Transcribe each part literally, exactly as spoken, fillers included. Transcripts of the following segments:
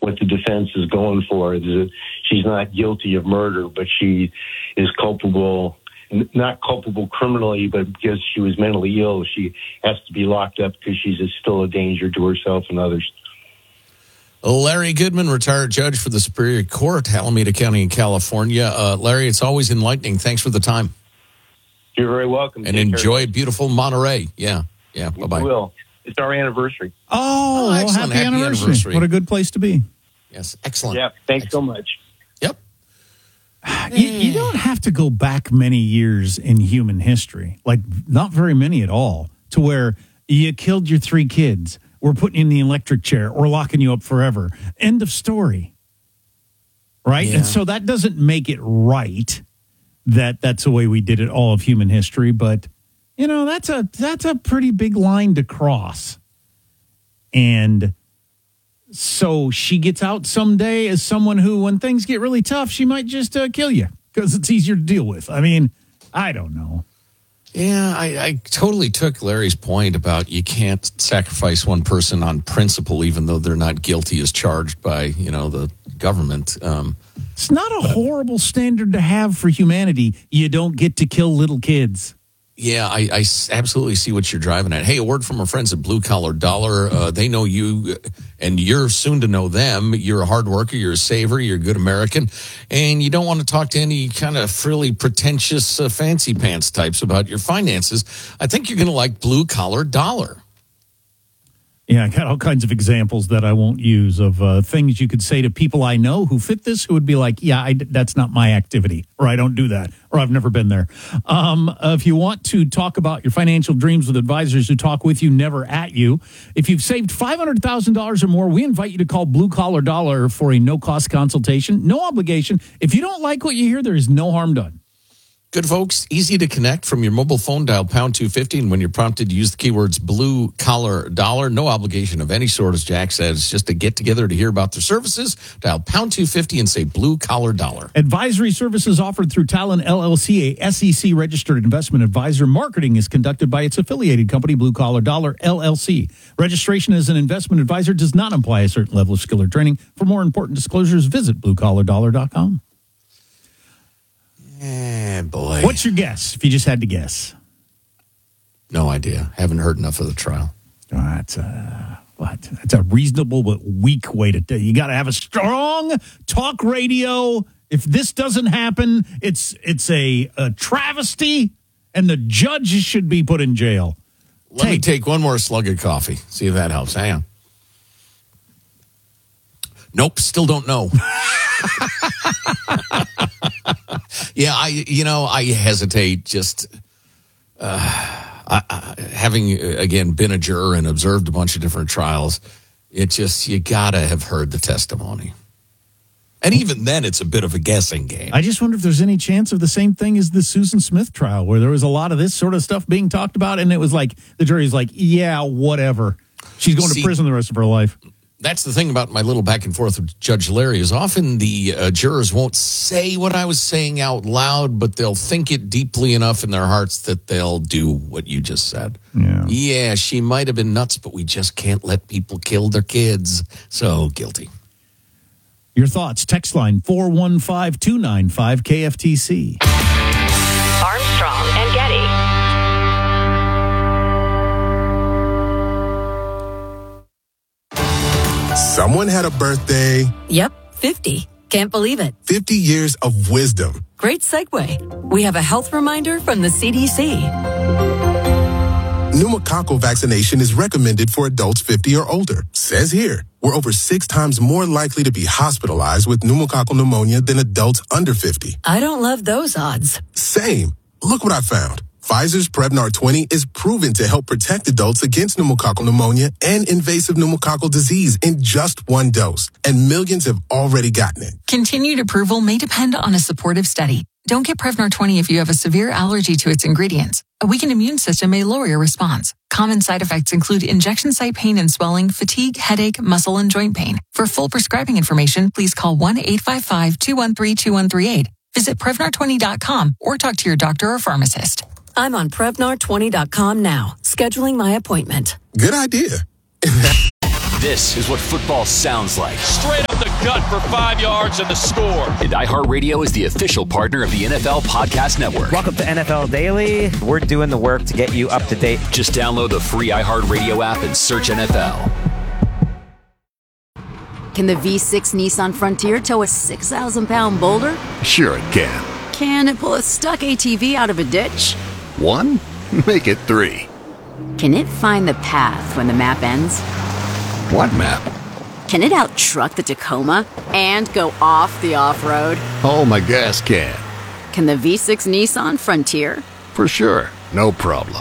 what the defense is going for is that she's not guilty of murder, but she is culpable, not culpable criminally, but because she was mentally ill, she has to be locked up because she's still a danger to herself and others. Larry Goodman, retired judge for the Superior Court, Alameda County in California. Uh, Larry, it's always enlightening. Thanks for the time. You're very welcome. And Take enjoy care. beautiful Monterey. Yeah, yeah. We Bye-bye. will. It's our anniversary. Oh, Oh, well, excellent. happy, Happy anniversary. anniversary. What a good place to be. Yes, excellent. Yeah, thanks excellent. so much. Yep. You, you don't have to go back many years in human history, like not very many at all, to where you killed your three kids. We're putting you in the electric chair. We're locking you up forever. End of story. Right? Yeah. And so that doesn't make it right that that's the way we did it all of human history. But, you know, that's a that's a pretty big line to cross. And so she gets out someday as someone who, when things get really tough, she might just uh, kill you because it's easier to deal with. I mean, I don't know. Yeah, I, I totally took Larry's point about you can't sacrifice one person on principle, even though they're not guilty as charged by, you know, the government. Um, It's not a horrible standard to have for humanity. You don't get to kill little kids. Yeah, I, I s- absolutely see what you're driving at. Hey, a word from our friends at Blue Collar Dollar. Uh, they know you, and you're soon to know them. You're a hard worker, you're a saver, you're a good American, and you don't want to talk to any kind of frilly, pretentious, uh, fancy pants types about your finances. I think you're going to like Blue Collar Dollar. Yeah, I got all kinds of examples that I won't use of uh, things you could say to people I know who fit this, who would be like, yeah, I, that's not my activity, or I don't do that, or I've never been there. Um, uh, if you want to talk about your financial dreams with advisors who talk with you, never at you, if you've saved five hundred thousand dollars or more, we invite you to call Blue Collar Dollar for a no-cost consultation, no obligation. If you don't like what you hear, there is no harm done. Good folks, easy to connect from your mobile phone. Dial pound two fifty, and when you're prompted, use the keywords Blue Collar Dollar. No obligation of any sort, as Jack says. It's just a get together to hear about their services. Dial pound two fifty and say Blue Collar Dollar. Advisory services offered through Talon L L C, a S E C registered investment advisor. Marketing is conducted by its affiliated company, Blue Collar Dollar L L C. Registration as an investment advisor does not imply a certain level of skill or training. For more important disclosures, visit blue collar dollar dot com. Eh, boy. What's your guess, if you just had to guess? No idea. Haven't heard enough of the trial. Oh, that's a, what? That's a reasonable but weak way to do it. You got to have a strong talk radio. If this doesn't happen, it's it's a, a travesty, and the judge should be put in jail. Let Take. me take one more slug of coffee. See if that helps. Hang on. Nope, still don't know. Yeah, I you know I hesitate. Just uh, I, I, having again been a juror and observed a bunch of different trials, it just you gotta have heard the testimony, and even then, it's a bit of a guessing game. I just wonder if there's any chance of the same thing as the Susan Smith trial, where there was a lot of this sort of stuff being talked about, and it was like the jury's like, "Yeah, whatever. She's going See, to prison the rest of her life." That's the thing about my little back and forth with Judge Larry is often the uh, jurors won't say what I was saying out loud, but they'll think it deeply enough in their hearts that they'll do what you just said. Yeah. Yeah, she might have been nuts, but we just can't let people kill their kids. So guilty. Your thoughts, text line four one five, two nine five, K F T C. Armstrong and Getty. Someone had a birthday. Yep, fifty. Can't believe it. fifty years of wisdom. Great segue. We have a health reminder from the C D C. Pneumococcal vaccination is recommended for adults fifty or older. Says here, we're over six times more likely to be hospitalized with pneumococcal pneumonia than adults under fifty. I don't love those odds. Same. Look what I found. Pfizer's Prevnar twenty is proven to help protect adults against pneumococcal pneumonia and invasive pneumococcal disease in just one dose. And millions have already gotten it. Continued approval may depend on a supportive study. Don't get Prevnar twenty if you have a severe allergy to its ingredients. A weakened immune system may lower your response. Common side effects include injection site pain and swelling, fatigue, headache, muscle, and joint pain. For full prescribing information, please call one eight five five, two one three, two one three eight. Visit Prevnar twenty dot com or talk to your doctor or pharmacist. I'm on Prevnar twenty dot com now, scheduling my appointment. Good idea. This is what football sounds like. Straight up the gut for five yards and the score. And iHeartRadio is the official partner of the N F L Podcast Network. Welcome to N F L Daily. We're doing the work to get you up to date. Just download the free iHeartRadio app and search N F L. Can the V six Nissan Frontier tow a six thousand pound boulder? Sure it can. Can it pull a stuck A T V out of a ditch? One? Make it three. Can it find the path when the map ends? What map? Can it out-truck the Tacoma and go off the off-road? Oh, my gas can. Can the V six Nissan Frontier? For sure. No problem.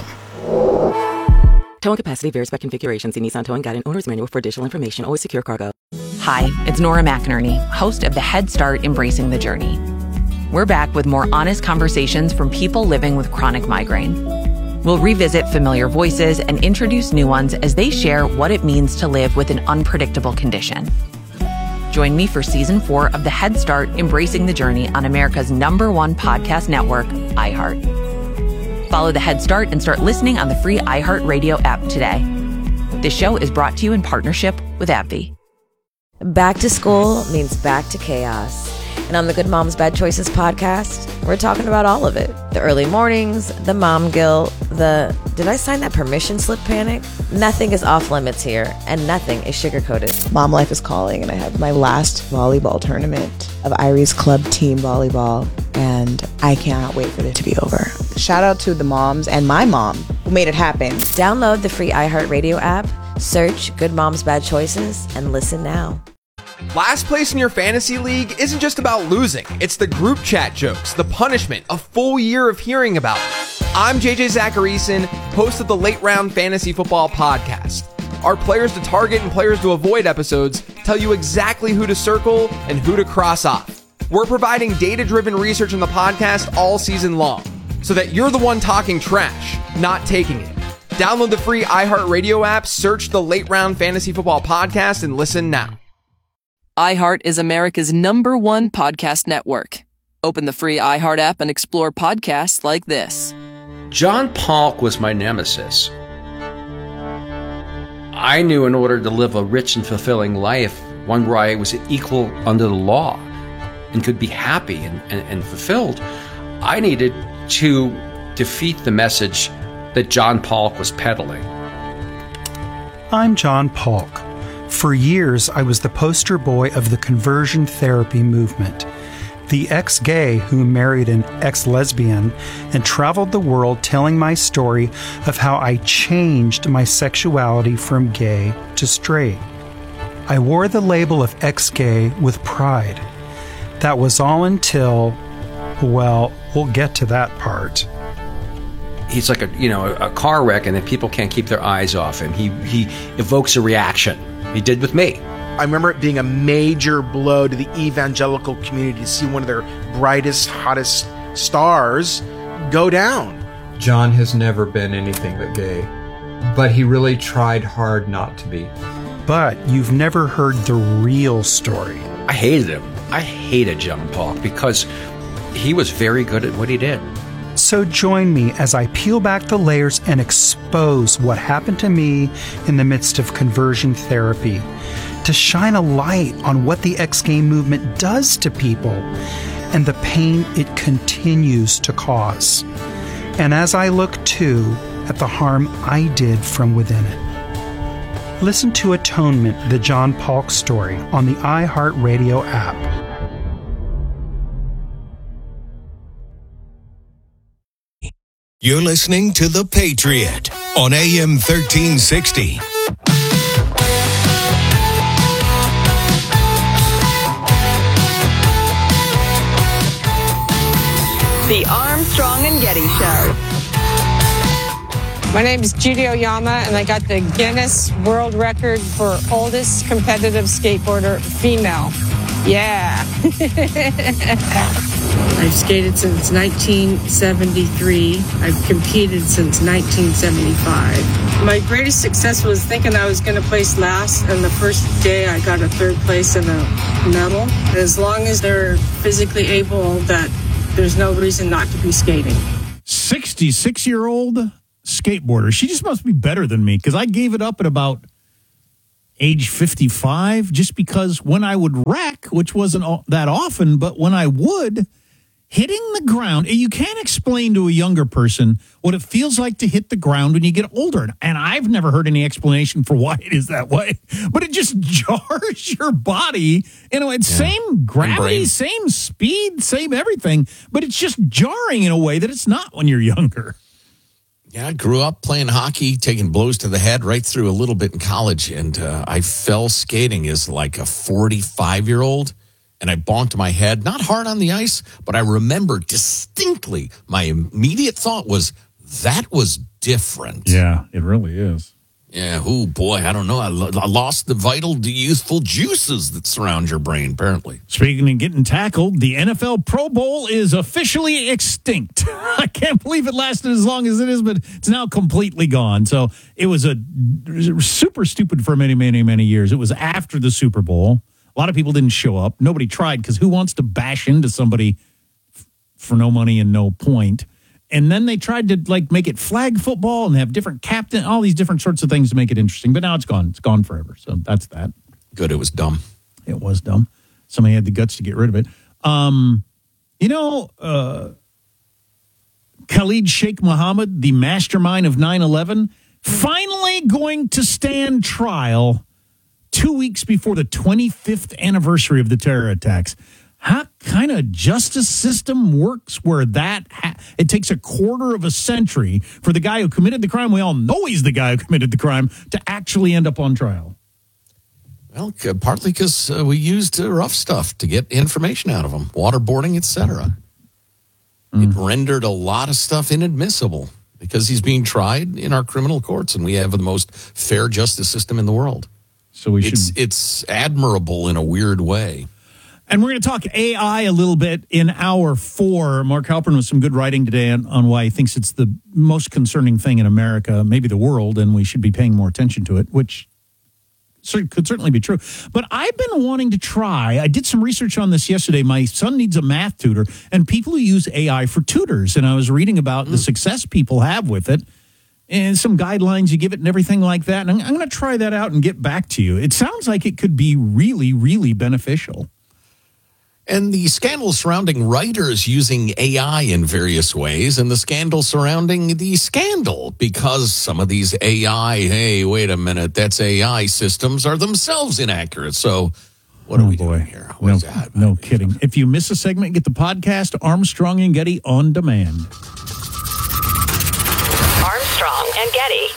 Towing capacity varies by configuration. See Nissan Towing Guide and Owner's Manual for additional information. Always secure cargo. Hi, it's Nora McInerney, host of the Head Start Embracing the Journey. We're back with more honest conversations from people living with chronic migraine. We'll revisit familiar voices and introduce new ones as they share what it means to live with an unpredictable condition. Join me for season four of the Head Start Embracing the Journey on America's number one podcast network, iHeart. Follow the Head Start and start listening on the free iHeartRadio app today. This show is brought to you in partnership with AbbVie. Back to school means back to chaos. And on the Good Moms Bad Choices podcast, we're talking about all of it. The early mornings, the mom guilt, the did I sign that permission slip panic? Nothing is off limits here, and nothing is sugar-coated. Mom life is calling, and I have my last volleyball tournament of Irie's Club team volleyball, and I cannot wait for it to be over. Shout out to the moms and my mom who made it happen. Download the free iHeartRadio app, search Good Moms Bad Choices, and listen now. Last place in your fantasy league isn't just about losing. It's the group chat jokes, the punishment, a full year of hearing about it. I'm J J Zacharyson, host of the Late Round Fantasy Football Podcast. Our players to target and players to avoid episodes tell you exactly who to circle and who to cross off. We're providing data-driven research in the podcast all season long, so that you're the one talking trash, not taking it. Download the free iHeartRadio app, search the Late Round Fantasy Football Podcast, and listen now. iHeart is America's number one podcast network. Open the free iHeart app and explore podcasts like this. John Polk was my nemesis. I knew in order to live a rich and fulfilling life, one where I was equal under the law and could be happy and, and, and fulfilled, I needed to defeat the message that John Polk was peddling. I'm John Polk. For years, I was the poster boy of the conversion therapy movement, the ex-gay who married an ex-lesbian and traveled the world telling my story of how I changed my sexuality from gay to straight. I wore the label of ex-gay with pride. That was all until, well, we'll get to that part. He's like a, you know, a car wreck, and then people can't keep their eyes off him. He he evokes a reaction. He did with me. I remember it being a major blow to the evangelical community to see one of their brightest, hottest stars go down. John has never been anything but gay, but he really tried hard not to be. But you've never heard the real story. I hated him. I hated John Polk because he was very good at what he did. So join me as I peel back the layers and expose what happened to me in the midst of conversion therapy, to shine a light on what the ex-gay movement does to people and the pain it continues to cause. And as I look, too, at the harm I did from within it. Listen to Atonement, the John Polk story, on the iHeartRadio app. You're listening to The Patriot on A M thirteen sixty. The Armstrong and Getty Show. My name is Judy Oyama, and I got the Guinness World Record for oldest competitive skateboarder female. Yeah. I've skated since nineteen seventy-three. I've competed since nineteen seventy-five. My greatest success was thinking I was going to place last, and the first day I got a third place and a medal. As long as they're physically able, that there's no reason not to be skating. sixty-six-year-old skateboarder. She just must be better than me, because I gave it up at about age fifty-five, just because when I would wreck, which wasn't all, that often, but when I would, hitting the ground, you can't explain to a younger person what it feels like to hit the ground when you get older. And I've never heard any explanation for why it is that way, but it just jars your body. You know, it's yeah. same gravity, same speed, same everything, but it's just jarring in a way that it's not when you're younger. Yeah, I grew up playing hockey, taking blows to the head right through a little bit in college, and uh, I fell skating as like a forty-five-year-old. And I bonked my head, not hard on the ice, but I remember distinctly my immediate thought was, that was different. Yeah, it really is. Yeah, oh boy, I don't know. I, lo- I lost the vital, the youthful juices that surround your brain, apparently. Speaking of getting tackled, the N F L Pro Bowl is officially extinct. I can't believe it lasted as long as it is, but it's now completely gone. So it was a super stupid for many, many, many years. It was after the Super Bowl. A lot of people didn't show up. Nobody tried because who wants to bash into somebody f- for no money and no point? And then they tried to like make it flag football and have different captain, all these different sorts of things to make it interesting. But now it's gone. It's gone forever. So that's that. Good. It was dumb. It was dumb. Somebody had the guts to get rid of it. Um, you know, uh, Khalid Sheikh Mohammed, the mastermind of nine eleven, finally going to stand trial two weeks before the twenty-fifth anniversary of the terror attacks. How kind of justice system works where that ha- it takes a quarter of a century for the guy who committed the crime? We all know he's the guy who committed the crime to actually end up on trial. Well, partly because uh, we used uh, rough stuff to get information out of him, waterboarding, et cetera. Mm. It rendered a lot of stuff inadmissible because he's being tried in our criminal courts, and we have the most fair justice system in the world. So we it's, should. It's admirable in a weird way. And we're going to talk A I a little bit in hour four. Mark Halpern with some good writing today on, on why he thinks it's the most concerning thing in America, maybe the world, and we should be paying more attention to it, which could certainly be true. But I've been wanting to try. I did some research on this yesterday. My son needs a math tutor, and people who use A I for tutors. And I was reading about mm. the success people have with it, and some guidelines you give it and everything like that. And I'm, I'm going to try that out and get back to you. It sounds like it could be really, really beneficial. And the scandal surrounding writers using A I in various ways, and the scandal surrounding the scandal, because some of these A I, hey, wait a minute, that's A I systems are themselves inaccurate. So what oh, are we boy. doing here? What no, is that? No kidding. If you miss a segment, get the podcast Armstrong and Getty on demand. Armstrong and Getty.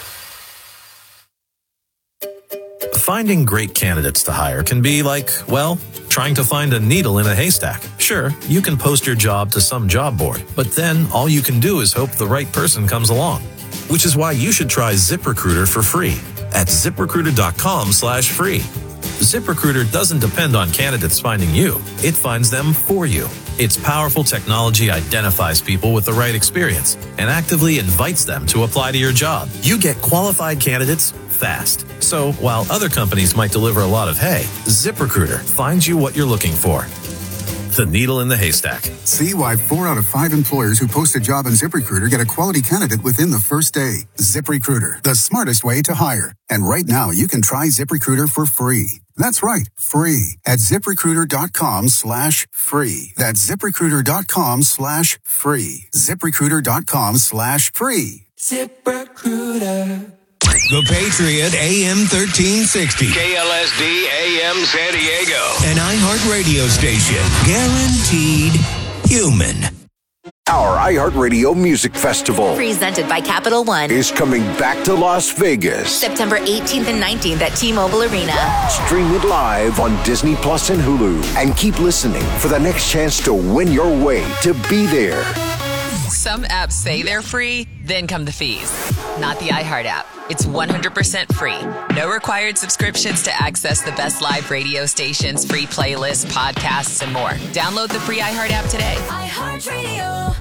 Finding great candidates to hire can be like, well, trying to find a needle in a haystack. Sure, you can post your job to some job board, but then all you can do is hope the right person comes along. Which is why you should try ZipRecruiter for free at ZipRecruiter.com slash free. ZipRecruiter doesn't depend on candidates finding you. It finds them for you. Its powerful technology identifies people with the right experience and actively invites them to apply to your job. You get qualified candidates fast. So while other companies might deliver a lot of hay, ZipRecruiter finds you what you're looking for. The needle in the haystack. See why four out of five employers who post a job on ZipRecruiter get a quality candidate within the first day. ZipRecruiter, the smartest way to hire. And right now, you can try ZipRecruiter for free. That's right, free at ZipRecruiter.com slash free. That's ZipRecruiter.com slash free. ZipRecruiter.com slash free. ZipRecruiter. The Patriot A M thirteen sixty. K L S D A M San Diego. An iHeart radio station. Guaranteed human. Our iHeartRadio Music Festival, presented by Capital One, is coming back to Las Vegas. September eighteenth and nineteenth at T-Mobile Arena. Stream it live on Disney Plus and Hulu. And keep listening for the next chance to win your way to be there. Some apps say they're free, then come the fees. Not the iHeart app. It's one hundred percent free. No required subscriptions to access the best live radio stations, free playlists, podcasts, and more. Download the free iHeart app today. iHeartRadio.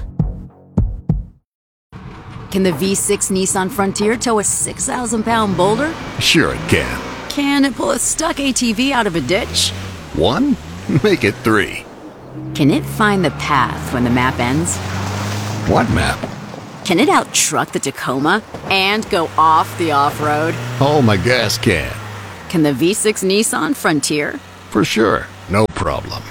Can the V six Nissan Frontier tow a six thousand pound boulder? Sure it can. Can it pull a stuck A T V out of a ditch? One? Make it three. Can it find the path when the map ends? What map? Can it out-truck the Tacoma and go off the off-road? Oh, my gas can. Can the V six Nissan Frontier? For sure. No problem.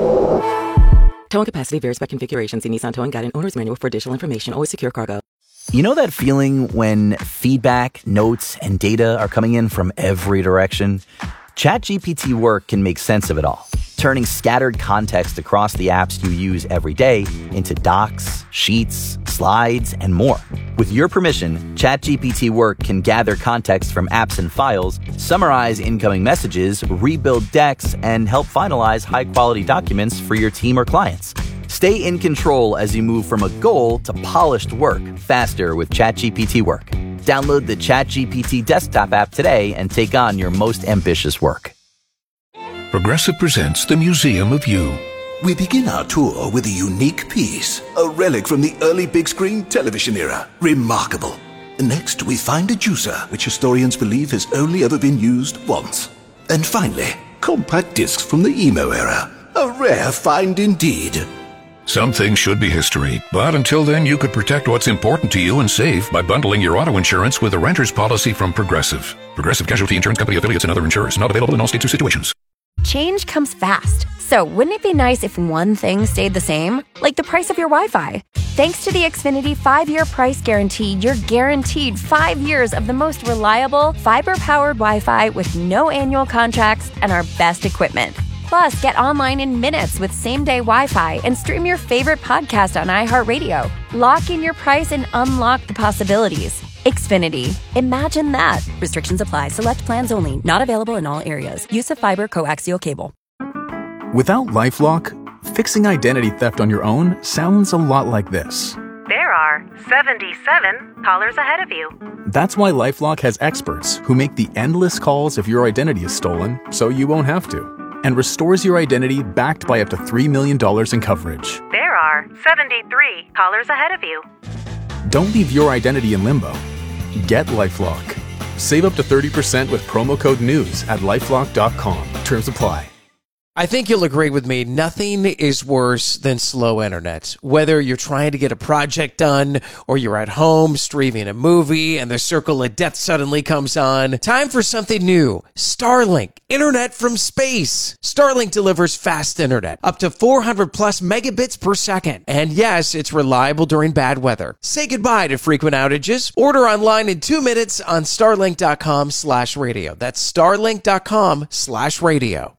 Towing capacity varies by configuration. See Nissan Towing Guide and Owner's Manual for additional information. Always secure cargo. You know that feeling when feedback, notes, and data are coming in from every direction? ChatGPT Work can make sense of it all, turning scattered context across the apps you use every day into docs, sheets, slides, and more. With your permission, ChatGPT Work can gather context from apps and files, summarize incoming messages, rebuild decks, and help finalize high-quality documents for your team or clients. Stay in control as you move from a goal to polished work faster with ChatGPT Work. Download the ChatGPT desktop app today and take on your most ambitious work. Progressive presents the Museum of You. We begin our tour with a unique piece, a relic from the early big screen television era. Remarkable. Next, we find a juicer, which historians believe has only ever been used once. And finally, compact discs from the emo era. A rare find indeed. Some things should be history, but until then you could protect what's important to you and save by bundling your auto insurance with a renter's policy from Progressive. Progressive Casualty Insurance Company affiliates and other insurers. Not available in all states or situations. Change comes fast. So wouldn't it be nice if one thing stayed the same? Like the price of your Wi-Fi. Thanks to the Xfinity five-year price guarantee, you're guaranteed five years of the most reliable, fiber-powered Wi-Fi with no annual contracts and our best equipment. Plus, get online in minutes with same-day Wi-Fi and stream your favorite podcast on iHeartRadio. Lock in your price and unlock the possibilities. Xfinity. Imagine that. Restrictions apply. Select plans only. Not available in all areas. Use of fiber coaxial cable. Without LifeLock, fixing identity theft on your own sounds a lot like this. There are seventy-seven callers ahead of you. That's why LifeLock has experts who make the endless calls if your identity is stolen, so you won't have to, and restores your identity backed by up to three million dollars in coverage. There are seventy-three callers ahead of you. Don't leave your identity in limbo. Get LifeLock. Save up to thirty percent with promo code NEWS at lifelock dot com. Terms apply. I think you'll agree with me. Nothing is worse than slow internet. Whether you're trying to get a project done or you're at home streaming a movie and the circle of death suddenly comes on. Time for something new. Starlink. Internet from space. Starlink delivers fast internet. Up to four hundred plus megabits per second. And yes, it's reliable during bad weather. Say goodbye to frequent outages. Order online in two minutes on starlink dot com slash radio. That's starlink dot com slash radio.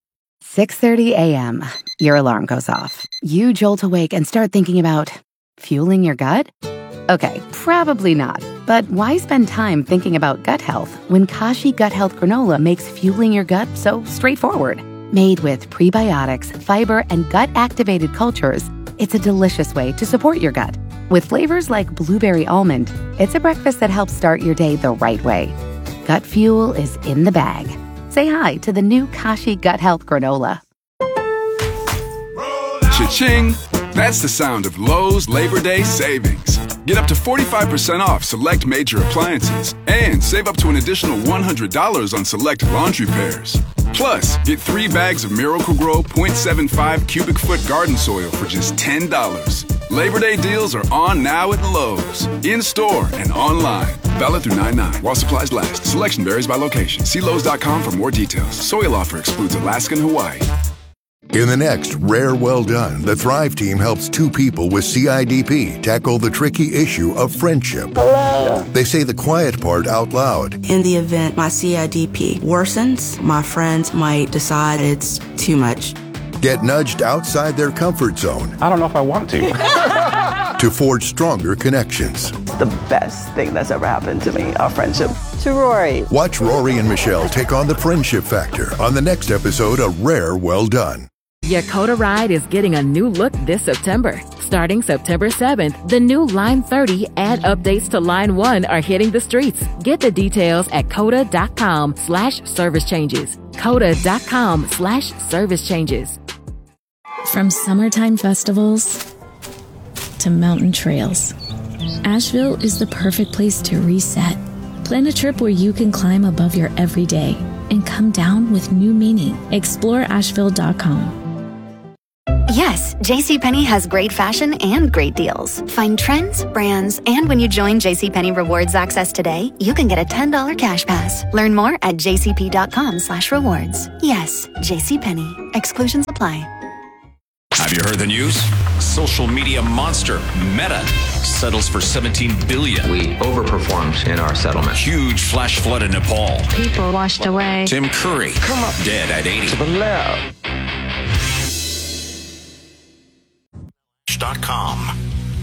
six thirty a.m. Your alarm goes off. You jolt awake and start thinking about fueling your gut? Okay, probably not. But why spend time thinking about gut health when Kashi Gut Health Granola makes fueling your gut so straightforward? Made with prebiotics, fiber, and gut-activated cultures, it's a delicious way to support your gut. With flavors like blueberry almond, it's a breakfast that helps start your day the right way. Gut fuel is in the bag. Say hi to the new Kashi Gut Health Granola. Cha-ching! That's the sound of Lowe's Labor Day savings. Get up to forty-five percent off select major appliances and save up to an additional one hundred dollars on select laundry pairs. Plus, get three bags of Miracle-Gro point seven five cubic foot garden soil for just ten dollars. Labor Day deals are on now at Lowe's, in-store and online. Valid through nine nine while supplies last. Selection varies by location. See Lowe's dot com for more details. Soil offer excludes Alaska and Hawaii. In the next Rare Well Done, the Thrive team helps two people with C I D P tackle the tricky issue of friendship. Hello. They say the quiet part out loud. In the event my C I D P worsens, my friends might decide it's too much. Get nudged outside their comfort zone. I don't know if I want to. To forge stronger connections. The best thing that's ever happened to me, our friendship. To Rory. Watch Rory and Michelle take on the friendship factor on the next episode of Rare Well Done. Yakota Ride is getting a new look this September. Starting September seventh, the new Line thirty and updates to Line one are hitting the streets. Get the details at coda.com slash service changes. coda.com slash service changes. From summertime festivals to mountain trails, Asheville is the perfect place to reset. Plan a trip where you can climb above your everyday and come down with new meaning. Explore asheville dot com. Yes, JCPenney has great fashion and great deals. Find trends, brands, and when you join JCPenney Rewards Access today, you can get a ten dollars cash pass. Learn more at jcp.com slash rewards. Yes, JCPenney. Exclusions apply. Have you heard the news? Social media monster Meta settles for seventeen billion dollars. We overperformed in our settlement. Huge flash flood in Nepal. People washed away. Tim Curry, come up dead at eighty. To the left. Dot com.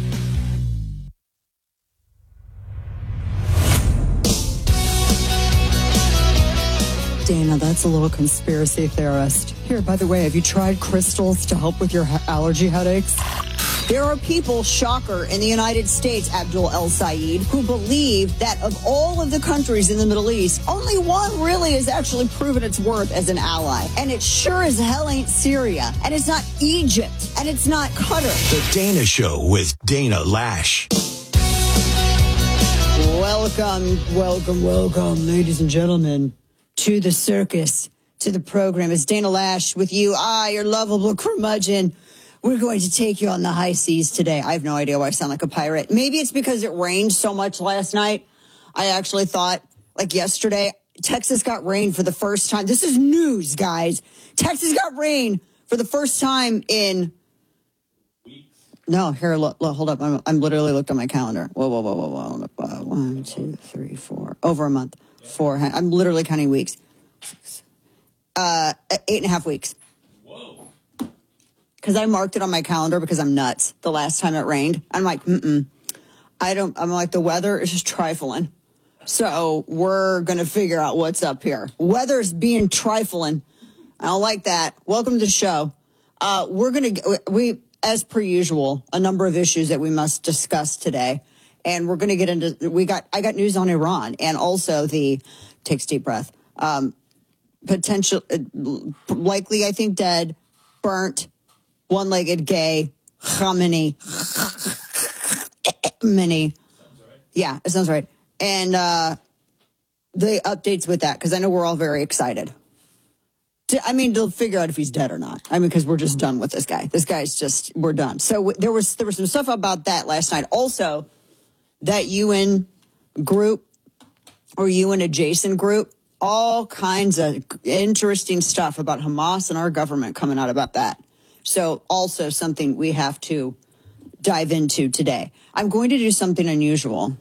Dana, that's a little conspiracy theorist. Here, by the way, have you tried crystals to help with your ha- allergy headaches? There are people, shocker, in the United States, Abdul El Sayed, who believe that of all of the countries in the Middle East, only one really has actually proven its worth as an ally. And it sure as hell ain't Syria. And it's not Egypt. And it's not Qatar. The Dana Show with Dana Lash. Welcome, welcome, welcome, ladies and gentlemen, to the circus, to the program. It's Dana Lash with you. Ah, your lovable curmudgeon. We're going to take you on the high seas today. I have no idea why I sound like a pirate. Maybe it's because it rained so much last night. I actually thought, like yesterday, Texas got rain for the first time. This is news, guys. Texas got rain for the first time in... No, here, look, look, hold up. I'm, I'm literally looked on my calendar. Whoa, whoa, whoa, whoa, whoa. Uh, one, two, three, four. Over a month. Four. I'm literally counting weeks. Uh, eight and a half weeks. Whoa. Because I marked it on my calendar because I'm nuts. The last time it rained, I'm like, mm-mm. I don't, I'm like, the weather is just trifling. So we're going to figure out what's up here. Weather's being trifling. I don't like that. Welcome to the show. Uh, we're going to, we, as per usual, a number of issues that we must discuss today. And we're going to get into, we got, I got news on Iran and also the, takes deep breath, um, potential, uh, likely, I think, dead, burnt, one-legged gay, Khamenei, mini. Yeah, it sounds right. And uh, the updates with that, because I know we're all very excited. To, I mean, to figure out if he's dead or not. I mean, because we're just done with this guy. This guy's just, we're done. So w- there was there was some stuff about that last night. Also, that U N group or U N adjacent group, all kinds of interesting stuff about Hamas and our government coming out about that. So also something we have to dive into today. I'm going to do something unusual.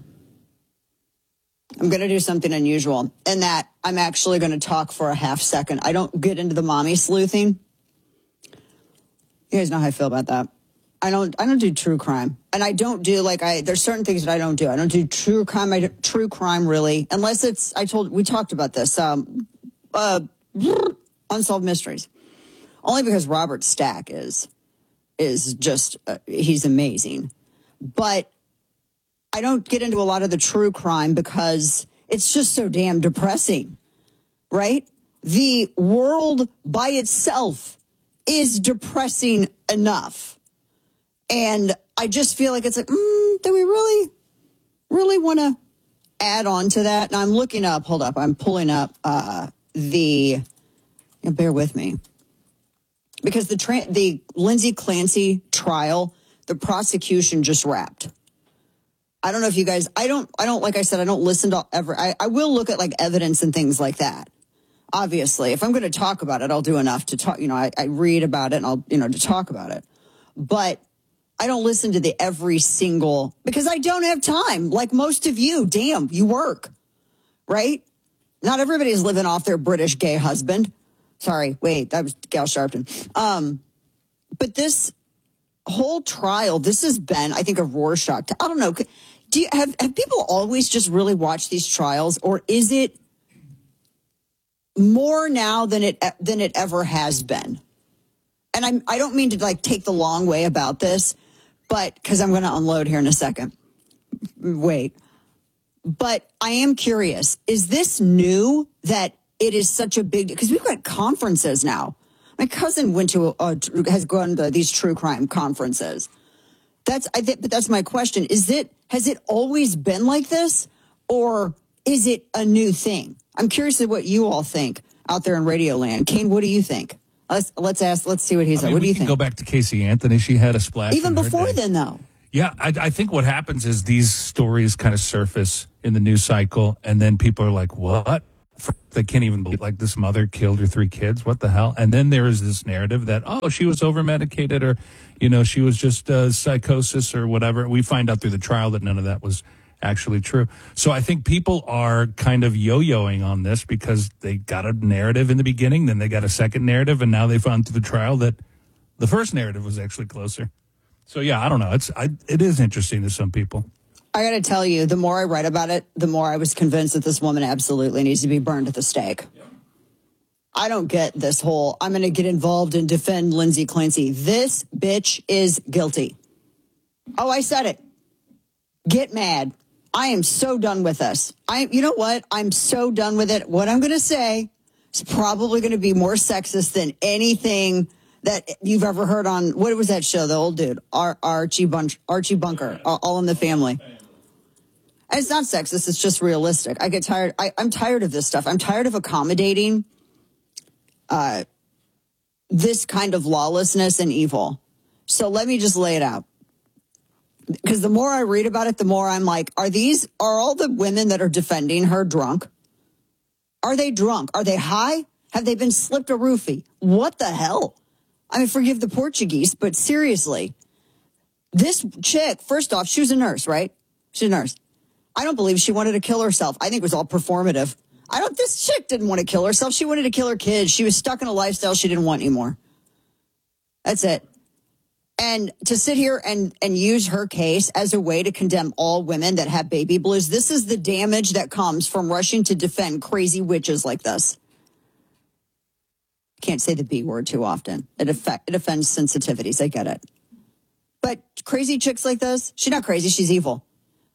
I'm going to do something unusual in that I'm actually going to talk for a half second. I don't get into the mommy sleuthing. You guys know how I feel about that. I don't, I don't do true crime. And I don't do like I, there's certain things that I don't do. I don't do true crime. I do, true crime really, unless it's, I told, we talked about this, um, uh, unsolved mysteries. Only because Robert Stack is, is just, uh, he's amazing. But I don't get into a lot of the true crime because it's just so damn depressing, right? The world by itself is depressing enough. And I just feel like it's like, mm, do we really, really want to add on to that? And I'm looking up, hold up, I'm pulling up uh, the, you know, bear with me. Because the tra- the Lindsay Clancy trial, the prosecution just wrapped. I don't know if you guys, I don't, I don't, like I said, I don't listen to ever, I, I will look at like evidence and things like that. Obviously, if I'm going to talk about it, I'll do enough to talk, you know, I, I read about it and I'll, you know, to talk about it. But I don't listen to the every single, because I don't have time. Like most of you, damn, you work, right? Not everybody's living off their British gay husband. Sorry, wait, that was Gal Sharpton. Um, but this whole trial, this has been, I think, a Rorschach. I don't know. Do you have, have people always just really watched these trials, or is it more now than it than it ever has been? And I'm, I don't mean to like take the long way about this, but because I'm going to unload here in a second. Wait. But I am curious, is this new that it is such a big, because we've got conferences now. My cousin went to, a, has gone to these true crime conferences. That's, I think, but that's my question. Is it, has it always been like this, or is it a new thing? I'm curious to what you all think out there in Radio Land. Kane, what do you think? Let's let's ask. Let's see what he I said. mean, What do we you can think? go back to Casey Anthony. She had a splash. Even in her before day. then, though. Yeah, I, I think what happens is these stories kind of surface in the news cycle, and then people are like, "What?" They can't even believe, like, this mother killed her three kids. What the hell? And then there is this narrative that, oh, she was over medicated, or, you know, she was just uh, psychosis or whatever. We find out through the trial that none of that was actually true. So I think people are kind of yo-yoing on this because they got a narrative in the beginning, then they got a second narrative, and now they found through the trial that the first narrative was actually closer. So yeah, I don't know. It's I, it is interesting to some people. I got to tell you, the more I read about it, the more I was convinced that this woman absolutely needs to be burned at the stake. Yeah. I don't get this whole, I'm going to get involved and defend Lindsay Clancy. This bitch is guilty. Oh, I said it. Get mad. I am so done with this. I, you know what? I'm so done with it. What I'm going to say is probably going to be more sexist than anything that you've ever heard on, what was that show? The old dude, Ar- Archie, Bunch, Archie Bunker, All, All in the Family. And it's not sexist. It's just realistic. I get tired. I, I'm tired of this stuff. I'm tired of accommodating uh, this kind of lawlessness and evil. So let me just lay it out. Because the more I read about it, the more I'm like, are these, are all the women that are defending her drunk? Are they drunk? Are they high? Have they been slipped a roofie? What the hell? I mean, forgive the Portuguese, but seriously, this chick, first off, she was a nurse, right? She's a nurse. I don't believe she wanted to kill herself. I think it was all performative. I don't, this chick didn't want to kill herself. She wanted to kill her kids. She was stuck in a lifestyle she didn't want anymore. That's it. And to sit here and, and use her case as a way to condemn all women that have baby blues, this is the damage that comes from rushing to defend crazy witches like this. Can't say the B word too often. It, affect, it offends sensitivities. I get it. But crazy chicks like this, she's not crazy. She's evil.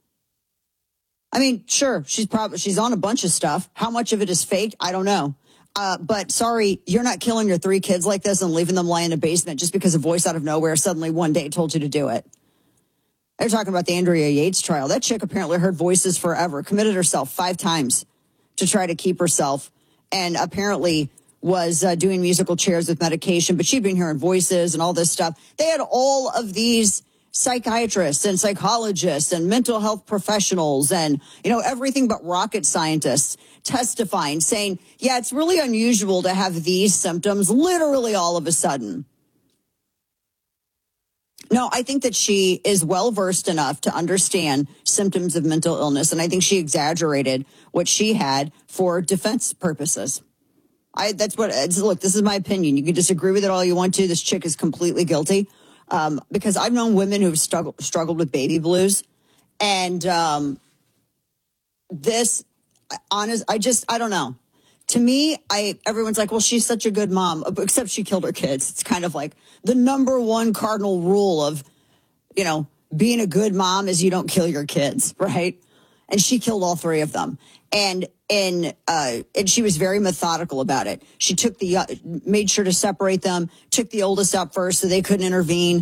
I mean, sure, she's probably she's on a bunch of stuff. How much of it is fake? I don't know. Uh, but sorry, you're not killing your three kids like this and leaving them lie in a basement just because a voice out of nowhere suddenly one day told you to do it. They're talking about the Andrea Yates trial. That chick apparently heard voices forever, committed herself five times to try to keep herself, and apparently was uh, doing musical chairs with medication, but she'd been hearing voices and all this stuff. They had all of these psychiatrists and psychologists and mental health professionals and, you know, everything but rocket scientists testifying, saying, yeah, it's really unusual to have these symptoms literally all of a sudden. No, I think that she is well-versed enough to understand symptoms of mental illness, and I think she exaggerated what she had for defense purposes. I, that's what, look, this is my opinion. You can disagree with it all you want to. This chick is completely guilty. Um, because I've known women who've struggled, struggled with baby blues. And um, this, honest, I just, I don't know. To me, I everyone's like, well, she's such a good mom, except she killed her kids. It's kind of like the number one cardinal rule of, you know, being a good mom is you don't kill your kids, right? And she killed all three of them. And and uh, and she was very methodical about it. She took the uh, made sure to separate them, took the oldest out first so they couldn't intervene,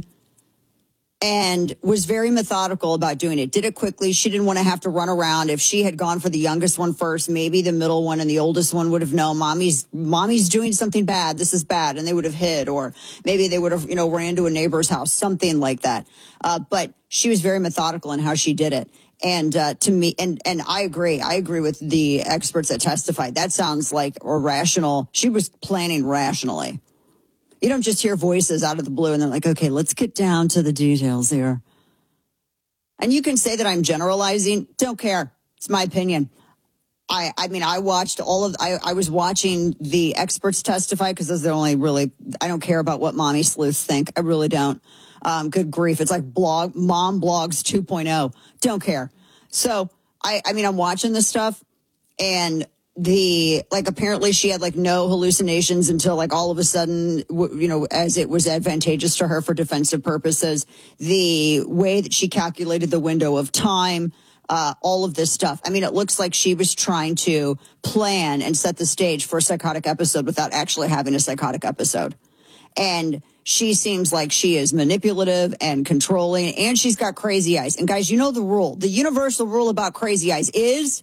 and was very methodical about doing it. Did it quickly. She didn't want to have to run around. If she had gone for the youngest one first, maybe the middle one and the oldest one would have known mommy's mommy's doing something bad. This is bad, and they would have hid, or maybe they would have, you know, ran to a neighbor's house, something like that. Uh, but she was very methodical in how she did it. And uh, to me, and, and I agree. I agree with the experts that testified. That sounds like a rational. She was planning rationally. You don't just hear voices out of the blue and they're like, okay, let's get down to the details here. And you can say that I'm generalizing. Don't care. It's my opinion. I, I mean, I watched all of, I, I was watching the experts testify because those are the only really, I don't care about what mommy sleuths think. I really don't. Um, good grief. It's like blog, mom blogs two point oh. Don't care. So I, I mean, I'm watching this stuff and the, like, apparently she had like no hallucinations until like all of a sudden, you know, as it was advantageous to her for defensive purposes, the way that she calculated the window of time, uh, all of this stuff. I mean, it looks like she was trying to plan and set the stage for a psychotic episode without actually having a psychotic episode. And she seems like she is manipulative and controlling, and she's got crazy eyes. And guys, you know the rule. The universal rule about crazy eyes is,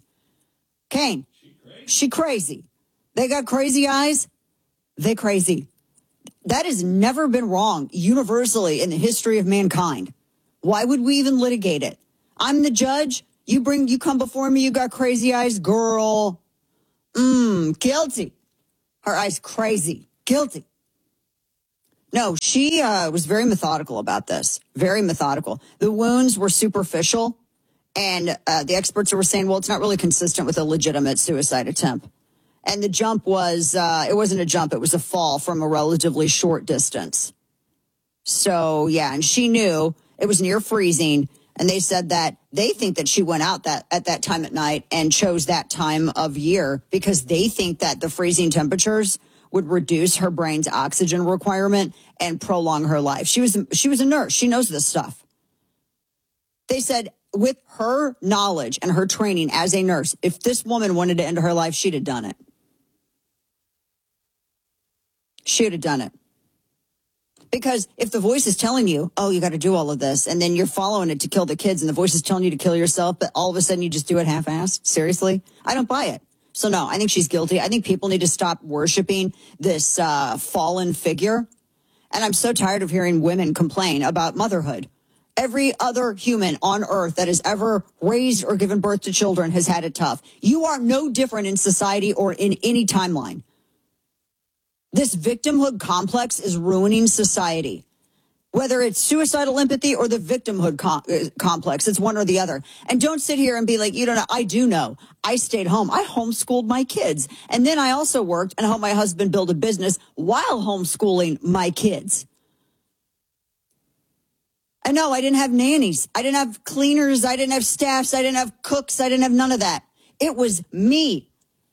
Kane, she crazy. She crazy. They got crazy eyes. They crazy. that has never been wrong universally in the history of mankind. Why would we even litigate it? I'm the judge. You bring, you come before me. You got crazy eyes, girl. Mmm, guilty. Her eyes crazy. Guilty. No, she uh, was very methodical about this. Very methodical. The wounds were superficial. And uh, the experts were saying, well, it's not really consistent with a legitimate suicide attempt. And the jump was, uh, it wasn't a jump. It was a fall from a relatively short distance. So, yeah, and she knew it was near freezing. And they said that they think that she went out that at that time at night and chose that time of year because they think that the freezing temperatures would reduce her brain's oxygen requirement and prolong her life. She was she was a nurse. She knows this stuff. They said with her knowledge and her training as a nurse, if this woman wanted to end her life, she'd have done it. She'd have done it. Because if the voice is telling you, oh, you got to do all of this, and then you're following it to kill the kids, and the voice is telling you to kill yourself, but all of a sudden you just do it half-assed, seriously? I don't buy it. So, no, I think she's guilty. I think people need to stop worshiping this uh, fallen figure. And I'm so tired of hearing women complain about motherhood. Every other human on earth that has ever raised or given birth to children has had it tough. You are no different in society or in any timeline. This victimhood complex is ruining society. Whether it's suicidal empathy or the victimhood com- complex, it's one or the other. And don't sit here and be like, you don't know. I do know. I stayed home. I homeschooled my kids. And then I also worked and helped my husband build a business while homeschooling my kids. I know I didn't have nannies. I didn't have cleaners. I didn't have staffs. I didn't have cooks. I didn't have none of that. It was me.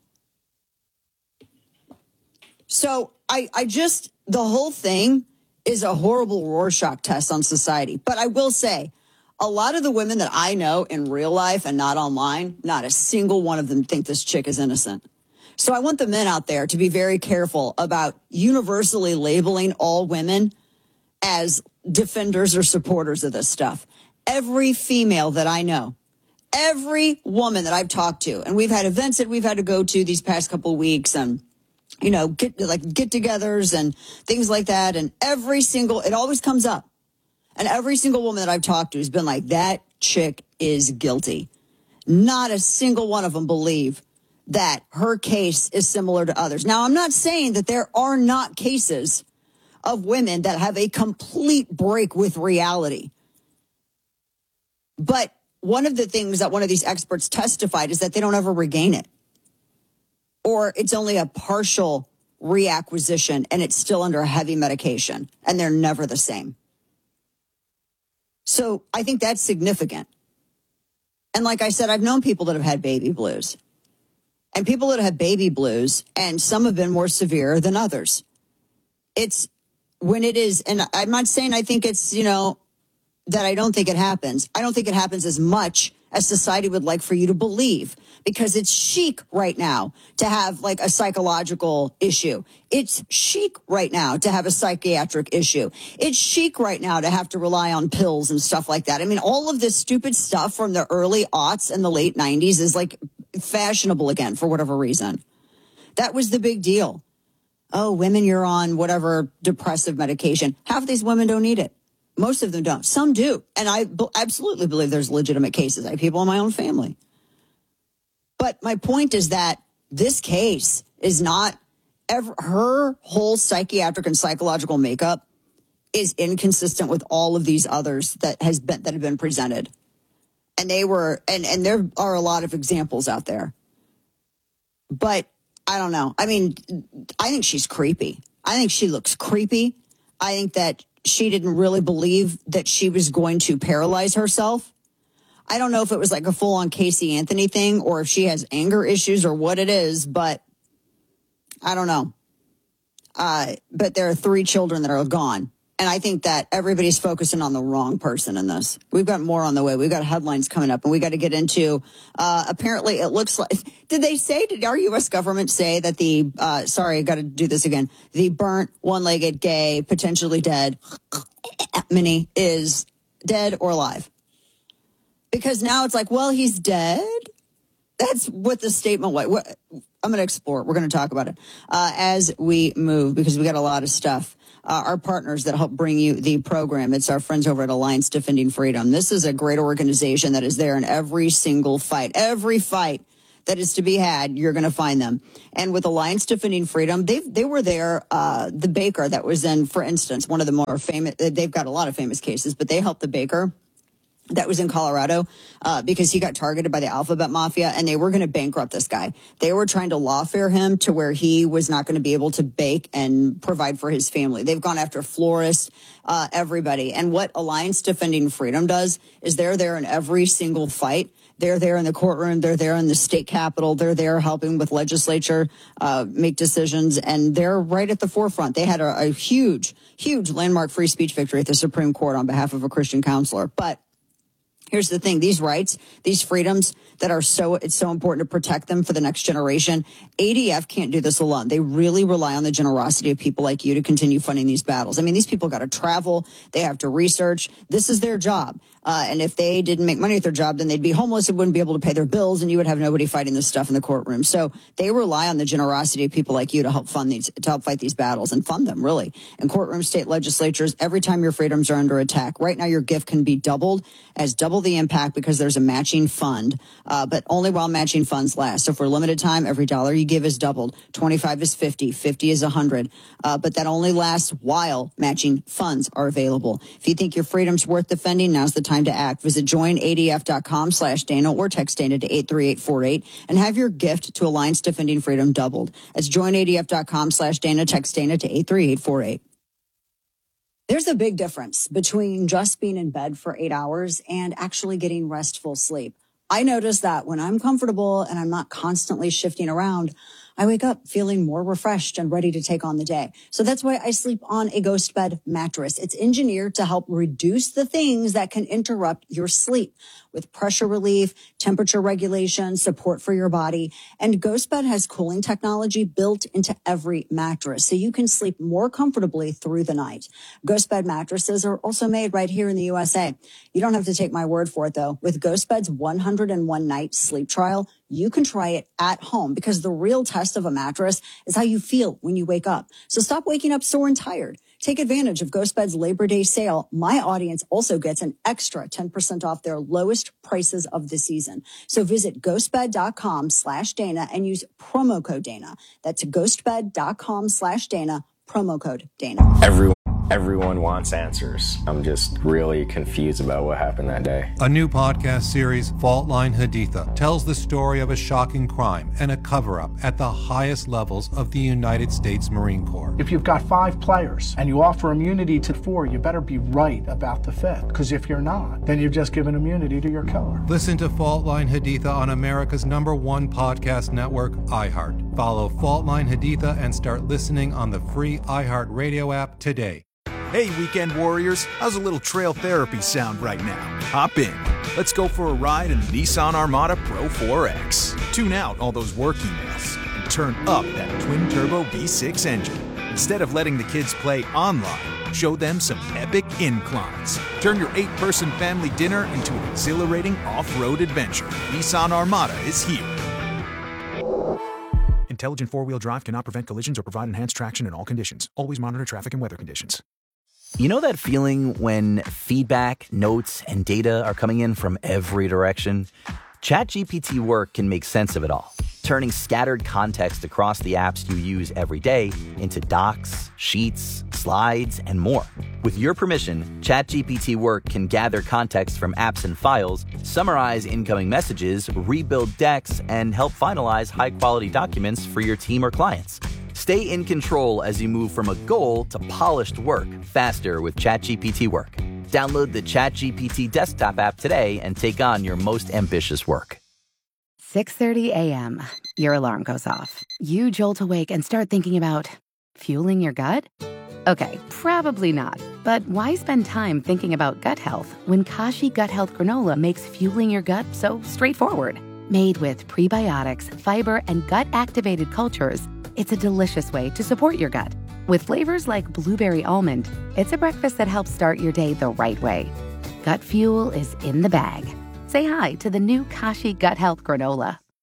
So I, I just, the whole thing is a horrible Rorschach test on society. But I will say, a lot of the women that I know in real life and not online, not a single one of them think this chick is innocent. So I want the men out there to be very careful about universally labeling all women as defenders or supporters of this stuff. Every female that I know, every woman that I've talked to, and we've had events that we've had to go to these past couple of weeks, and you know, get like get-togethers and things like that. And every single, it always comes up. And every single woman that I've talked to has been like, that chick is guilty. Not a single one of them believe that her case is similar to others. Now, I'm not saying that there are not cases of women that have a complete break with reality. But one of the things that one of these experts testified is that they don't ever regain it. Or it's only a partial reacquisition and it's still under heavy medication and they're never the same. So I think that's significant. And like I said, I've known people that have had baby blues and people that have baby blues, and some have been more severe than others. It's when it is, and I'm not saying I think it's, you know, that I don't think it happens. I don't think it happens as much as society would like for you to believe, because it's chic right now to have like a psychological issue. It's chic right now to have a psychiatric issue. It's chic right now to have to rely on pills and stuff like that. I mean, all of this stupid stuff from the early aughts and the late nineties is like fashionable again for whatever reason. That was the big deal. Oh, women, you're on whatever depressive medication. Half of these women don't need it. Most of them don't. Some do. And I b- absolutely believe there's legitimate cases. I have people in my own family. But my point is that this case is not ever, her whole psychiatric and psychological makeup is inconsistent with all of these others that has been, that have been presented. And they were, and, and there are a lot of examples out there. But I don't know. I mean, I think she's creepy. I think she looks creepy. I think that she didn't really believe that she was going to paralyze herself. I don't know if it was like a full-on Casey Anthony thing or if she has anger issues or what it is, but I don't know. Uh, but there are three children that are gone. And I think that everybody's focusing on the wrong person in this. We've got more on the way. We've got headlines coming up, and we got to get into, uh, apparently it looks like, did they say, did our U S government say that the, uh, sorry, I got to do this again, the burnt, one-legged, gay, potentially dead Mini is dead or alive? Because now it's like, well, he's dead. That's what the statement was. What, I'm going to explore it. We're going to talk about it uh, as we move, because we got a lot of stuff. uh, our partners that help bring you the program. It's our friends over at Alliance Defending Freedom. This is a great organization that is there in every single fight, every fight that is to be had, you're going to find them. And with Alliance Defending Freedom, they they were there. Uh, the baker that was in, for instance, one of the more famous, they've got a lot of famous cases, but they helped the baker that was in Colorado uh, because he got targeted by the Alphabet Mafia, and they were going to bankrupt this guy. They were trying to lawfare him to where he was not going to be able to bake and provide for his family. They've gone after florists, uh, everybody. And what Alliance Defending Freedom does is they're there in every single fight. They're there in the courtroom. They're there in the state capitol. They're there helping with legislature uh, make decisions, and they're right at the forefront. They had a, a huge, huge landmark free speech victory at the Supreme Court on behalf of a Christian counselor. But here's the thing, these rights, these freedoms that are so, it's so important to protect them for the next generation. A D F can't do this alone. They really rely on the generosity of people like you to continue funding these battles. I mean, these people got to travel. They have to research. This is their job. Uh, and if they didn't make money at their job, then they'd be homeless and wouldn't be able to pay their bills, and you would have nobody fighting this stuff in the courtroom. So they rely on the generosity of people like you to help fund these, to help fight these battles and fund them, really. In courtrooms, state legislatures, every time your freedoms are under attack. Right now, your gift can be doubled as double the impact because there's a matching fund, uh, but only while matching funds last. So for a limited time, every dollar you give is doubled. twenty-five is fifty, fifty is one hundred, uh, but that only lasts while matching funds are available. If you think your freedom's worth defending, now's the time to act. Visit joinadf.com slash Dana or text Dana to eight three eight four eight and have your gift to Alliance Defending Freedom doubled. That's joinadf.com slash Dana, text Dana to eight three eight four eight. There's a big difference between just being in bed for eight hours and actually getting restful sleep. I notice that when I'm comfortable and I'm not constantly shifting around, I wake up feeling more refreshed and ready to take on the day. So that's why I sleep on a Ghost Bed mattress. It's engineered to help reduce the things that can interrupt your sleep with pressure relief, temperature regulation, support for your body. And Ghost Bed has cooling technology built into every mattress, so you can sleep more comfortably through the night. Ghost Bed mattresses are also made right here in the U S A. You don't have to take my word for it, though. With Ghost Bed's one hundred one night sleep trial, you can try it at home because the real test of a mattress is how you feel when you wake up. So stop waking up sore and tired. Take advantage of Ghost Bed's Labor Day sale. My audience also gets an extra ten percent off their lowest prices of the season. So visit ghostbed.com slash Dana and use promo code Dana. That's ghostbed.com slash Dana, promo code Dana. Everyone, everyone wants answers. I'm just really confused about what happened that day. A new podcast series, Fault Line Haditha, tells the story of a shocking crime and a cover-up at the highest levels of the United States Marine Corps. If you've got five players and you offer immunity to four, you better be right about the fifth. Because if you're not, then you've just given immunity to your killer. Listen to Fault Line Haditha on America's number one podcast network, iHeart. Follow Fault Line Haditha and start listening on the free iHeart Radio app today. Hey, weekend warriors, how's a little trail therapy sound right now? Hop in. Let's go for a ride in the Nissan Armada Pro four X. Tune out all those work emails and turn up that twin-turbo V six engine. Instead of letting the kids play online, show them some epic inclines. Turn your eight-person family dinner into an exhilarating off-road adventure. Nissan Armada is here. Intelligent four-wheel drive cannot prevent collisions or provide enhanced traction in all conditions. Always monitor traffic and weather conditions. You know that feeling when feedback, notes, and data are coming in from every direction? ChatGPT Work can make sense of it all, turning scattered context across the apps you use every day into docs, sheets, slides, and more. With your permission, ChatGPT Work can gather context from apps and files, summarize incoming messages, rebuild decks, and help finalize high-quality documents for your team or clients. Stay in control as you move from a goal to polished work faster with ChatGPT Work. Download the ChatGPT desktop app today and take on your most ambitious work. six thirty a.m. Your alarm goes off. You jolt awake and start thinking about fueling your gut? Okay, probably not. But why spend time thinking about gut health when Kashi Gut Health Granola makes fueling your gut so straightforward? Made with prebiotics, fiber, and gut-activated cultures, it's a delicious way to support your gut. With flavors like blueberry almond, it's a breakfast that helps start your day the right way. Gut fuel is in the bag. Say hi to the new Kashi Gut Health Granola.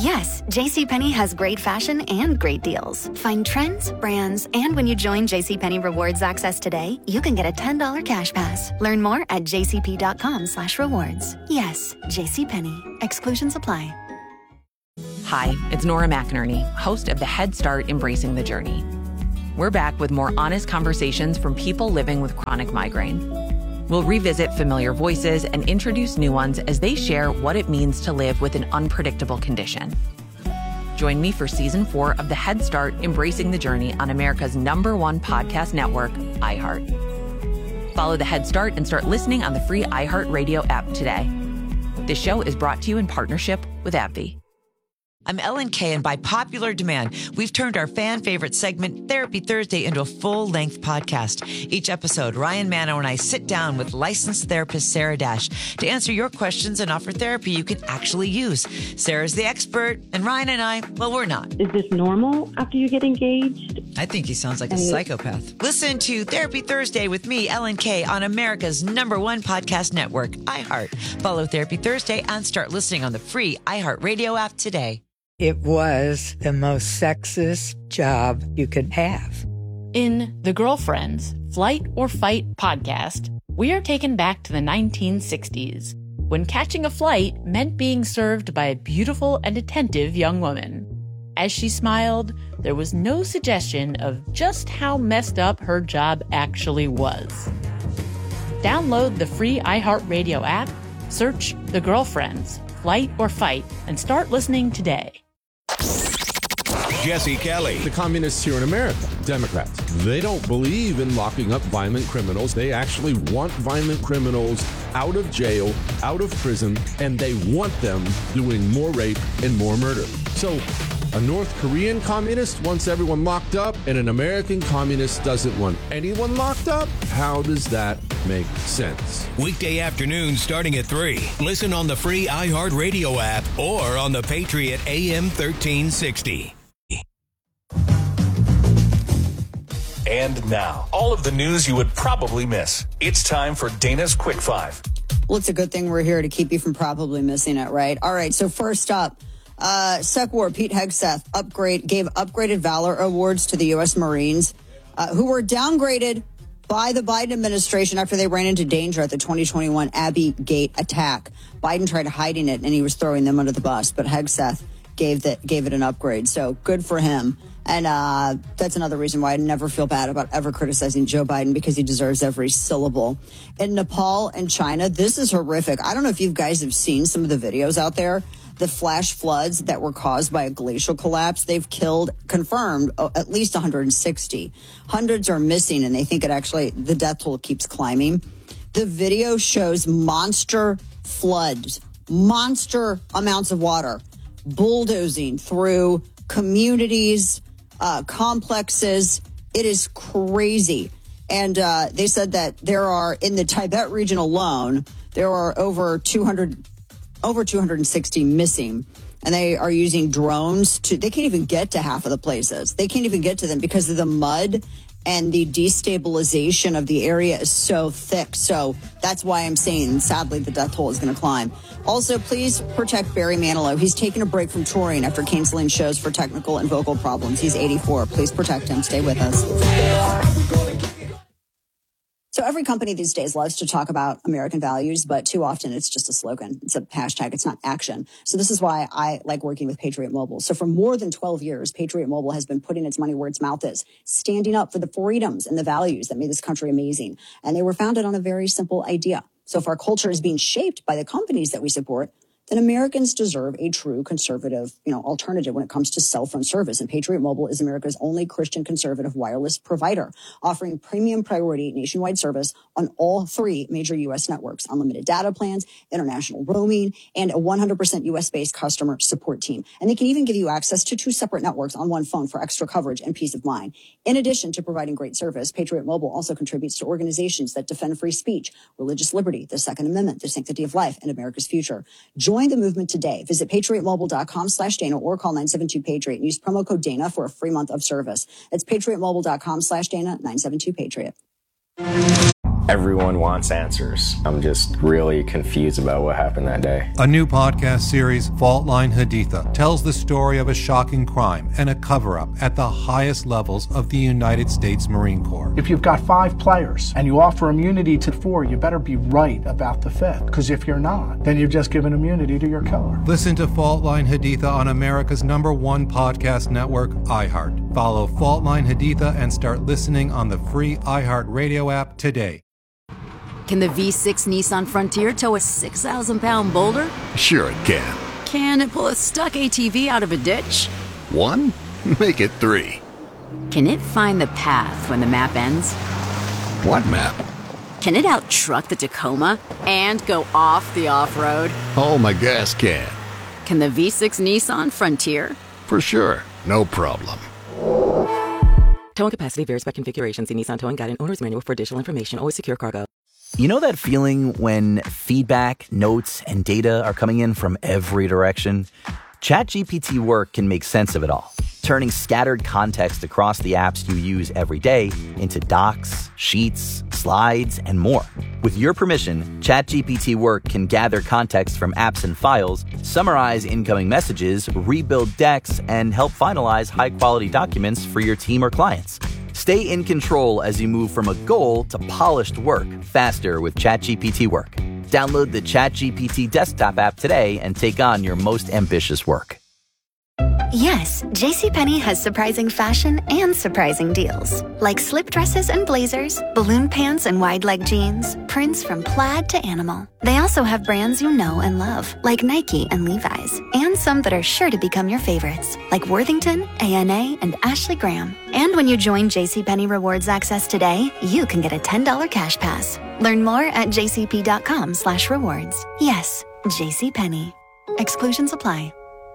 Yes, JCPenney has great fashion and great deals. Find trends, brands, and when you join JCPenney Rewards Access today, you can get a ten dollars cash pass. Learn more at jcp.com slash rewards. Yes, JCPenney. Exclusions apply. Hi, it's Nora McInerney, host of the Head Start Embracing the Journey. We're back with more honest conversations from people living with chronic migraine. We'll revisit familiar voices and introduce new ones as they share what it means to live with an unpredictable condition. Join me for season four of the Head Start Embracing the Journey on America's number one podcast network, iHeart. Follow the Head Start and start listening on the free iHeartRadio app today. This show is brought to you in partnership with AbbVie. I'm Ellen Kay, and by popular demand, we've turned our fan favorite segment, Therapy Thursday, into a full-length podcast. Each episode, Ryan Manno and I sit down with licensed therapist Sarah Dash to answer your questions and offer therapy you can actually use. Sarah's the expert, and Ryan and I, well, we're not. Is this normal after you get engaged? I think he sounds like a And- psychopath. Listen to Therapy Thursday with me, Ellen Kay, on America's number one podcast network, iHeart. Follow Therapy Thursday and start listening on the free iHeartRadio app today. It was the most sexist job you could have. In The Girlfriends, Flight or Fight podcast, we are taken back to the nineteen sixties, when catching a flight meant being served by a beautiful and attentive young woman. As she smiled, there was no suggestion of just how messed up her job actually was. Download the free iHeartRadio app, search The Girlfriends, Flight or Fight, and start listening today. Jesse Kelly. The communists here in America, Democrats, they don't believe in locking up violent criminals. They actually want violent criminals out of jail, out of prison, and they want them doing more rape and more murder. So a North Korean communist wants everyone locked up, and an American communist doesn't want anyone locked up? How does that make sense? Weekday afternoons starting at three. Listen on the free iHeartRadio app or on the Patriot A M thirteen sixty. And now, all of the news you would probably miss. It's time for Dana's Quick Five. Well, it's a good thing we're here to keep you from probably missing it, right? All right, so first up, uh, SecWar Pete Hegseth upgrade, gave upgraded Valor Awards to the U S Marines, uh, who were downgraded by the Biden administration after they ran into danger at the twenty twenty-one Abbey Gate attack. Biden tried hiding it, and he was throwing them under the bus, but Hegseth gave, the, gave it an upgrade, so good for him. And uh, that's another reason why I never feel bad about ever criticizing Joe Biden, because he deserves every syllable. In Nepal and China, this is horrific. I don't know if you guys have seen some of the videos out there. The flash floods that were caused by a glacial collapse, they've killed, confirmed, oh, at least one hundred sixty. Hundreds are missing, and they think it actually, the death toll keeps climbing. The video shows monster floods, monster amounts of water bulldozing through communities, uh, complexes. It is crazy. And uh, they said that there are, in the Tibet region alone, there are over two hundred, over two hundred sixty missing. And they are using drones to, they can't even get to half of the places. They can't even get to them because of the mud, and the destabilization of the area is so thick. So that's why I'm saying, sadly, the death toll is going to climb. Also, please protect Barry Manilow. He's taking a break from touring after canceling shows for technical and vocal problems. He's eighty-four. Please protect him. Stay with us. So every company these days loves to talk about American values, but too often it's just a slogan. It's a hashtag. It's not action. So this is why I like working with Patriot Mobile. So for more than twelve years, Patriot Mobile has been putting its money where its mouth is, standing up for the freedoms and the values that made this country amazing. And they were founded on a very simple idea. So if our culture is being shaped by the companies that we support, then Americans deserve a true conservative, you know, alternative when it comes to cell phone service. And Patriot Mobile is America's only Christian conservative wireless provider, offering premium priority nationwide service on all three major U S networks, unlimited data plans, international roaming, and a one hundred percent U S-based customer support team. And they can even give you access to two separate networks on one phone for extra coverage and peace of mind. In addition to providing great service, Patriot Mobile also contributes to organizations that defend free speech, religious liberty, the Second Amendment, the sanctity of life, and America's future. Join the movement today. Visit patriotmobile.com slash Dana or call nine seven two Patriot and use promo code Dana for a free month of service. That's patriotmobile.com slash Dana, nine seven two Patriot. Everyone wants answers. I'm just really confused about what happened that day. A new podcast series, Fault Line Haditha, tells the story of a shocking crime and a cover-up at the highest levels of the United States Marine Corps. If you've got five players and you offer immunity to four, you better be right about the fifth. Because if you're not, then you've just given immunity to your killer. Listen to Fault Line Haditha on America's number one podcast network, iHeart. Follow Fault Line Haditha and start listening on the free iHeart Radio app today. Can the V six Nissan Frontier tow a six thousand pound boulder? Sure it can. Can it pull a stuck A T V out of a ditch? One? Make it three. Can it find the path when the map ends? What map? Can it out-truck the Tacoma and go off the off-road? Oh, my gas can. Can the V six Nissan Frontier? For sure. No problem. Towing capacity varies by configuration. See Nissan Towing Guide and Owner's Manual for additional information. Always secure cargo. You know that feeling when feedback, notes, and data are coming in from every direction? ChatGPT Work can make sense of it all, turning scattered context across the apps you use every day into docs, sheets, slides, and more. With your permission, ChatGPT Work can gather context from apps and files, summarize incoming messages, rebuild decks, and help finalize high-quality documents for your team or clients. Stay in control as you move from a goal to polished work faster with ChatGPT Work. Download the ChatGPT desktop app today and take on your most ambitious work. Yes, JCPenney has surprising fashion and surprising deals. Like slip dresses and blazers, balloon pants and wide leg jeans, prints from plaid to animal. They also have brands you know and love, like Nike and Levi's, and some that are sure to become your favorites, like Worthington, A N A, and Ashley Graham. And when you join JCPenney Rewards Access today, you can get a ten dollars cash pass. Learn more at jcp.com slash rewards. Yes, JCPenney. Exclusions apply.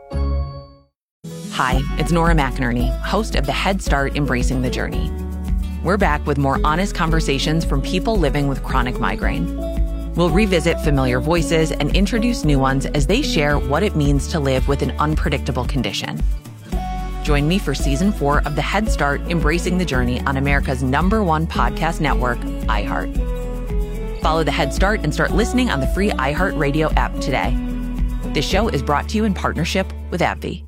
Hi, it's Nora McInerney, host of the Head Start Embracing the Journey. We're back with more honest conversations from people living with chronic migraine. We'll revisit familiar voices and introduce new ones as they share what it means to live with an unpredictable condition. Join me for season four of the Head Start Embracing the Journey on America's number one podcast network, iHeart. Follow the Head Start and start listening on the free iHeart Radio app today. This show is brought to you in partnership with AbbVie.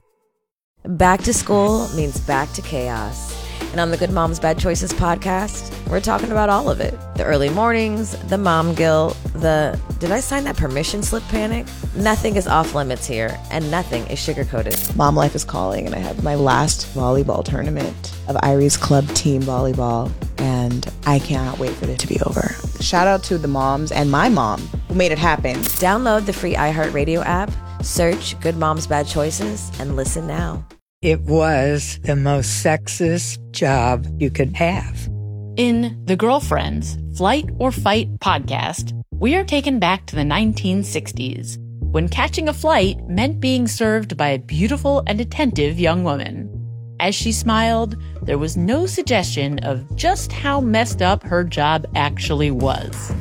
Back to school means back to chaos. And on the Good Moms Bad Choices podcast, we're talking about all of it. The early mornings, the mom guilt, the did I sign that permission slip panic? Nothing is off limits here, and nothing is sugar-coated. Mom life is calling, and I have my last volleyball tournament of Irie's club team volleyball, and I cannot wait for it to be over. Shout out to the moms and my mom who made it happen. Download the free iHeartRadio app, search Good Moms Bad Choices, and listen now. It was the most sexist job you could have. In The Girlfriends, Flight or Fight podcast, we are taken back to the nineteen sixties, when catching a flight meant being served by a beautiful and attentive young woman. As she smiled, there was no suggestion of just how messed up her job actually was.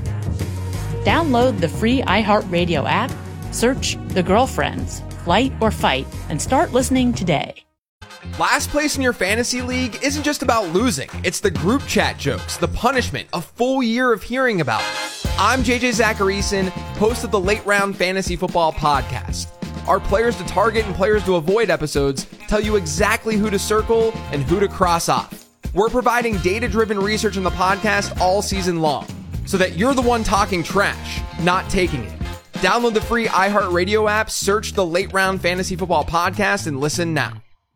Download the free iHeartRadio app, search The Girlfriends, Flight or Fight, and start listening today. Last place in your fantasy league isn't just about losing. It's the group chat jokes, the punishment, a full year of hearing about it. I'm J J Zacharyson, host of the Late Round Fantasy Football Podcast. Our players to target and players to avoid episodes tell you exactly who to circle and who to cross off. We're providing data-driven research in the podcast all season long, so that you're the one talking trash, not taking it. Download the free iHeartRadio app, search the Late Round Fantasy Football Podcast, and listen now.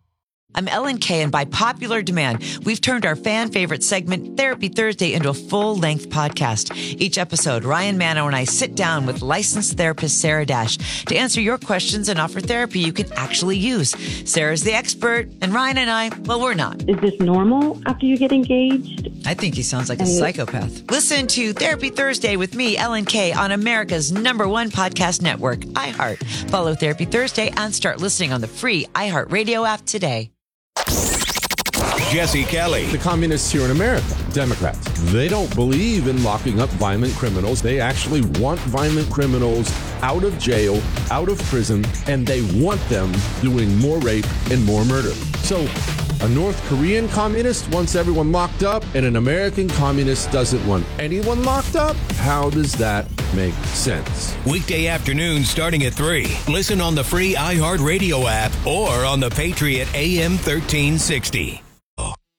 I'm Ellen Kay, and by popular demand, we've turned our fan favorite segment, Therapy Thursday, into a full-length podcast. Each episode, Ryan Mano and I sit down with licensed therapist Sarah Dash to answer your questions and offer therapy you can actually use. Sarah's the expert, and Ryan and I, well, we're not. Is this normal after you get engaged? I think he sounds like a And- psychopath. Listen to Therapy Thursday with me, Ellen Kay, on America's number one podcast network, iHeart. Follow Therapy Thursday and start listening on the free iHeart Radio app today. Jesse Kelly. The communists here in America, Democrats, they don't believe in locking up violent criminals. They actually want violent criminals out of jail, out of prison, and they want them doing more rape and more murder. So A North Korean communist wants everyone locked up, and an American communist doesn't want anyone locked up? How does that make sense? Weekday afternoons starting at three. Listen on the free iHeartRadio app or on the Patriot A M thirteen sixty.